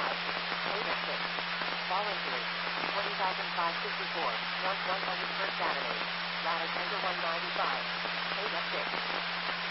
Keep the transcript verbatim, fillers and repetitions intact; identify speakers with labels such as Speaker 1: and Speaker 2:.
Speaker 1: five. eight F six. Voluntary. twenty thousand five hundred fifty-four. North one hundred first Avenue. Ladder Tender one ninety-five. eight F six.